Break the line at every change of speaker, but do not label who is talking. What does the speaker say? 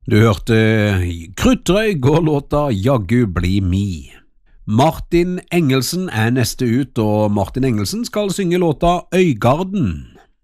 Du hørte Kruttrøyk og låta Jaggu bli mi. Martin Engelsen er neste ut, og Martin Engelsen skal synge låta Øygarden.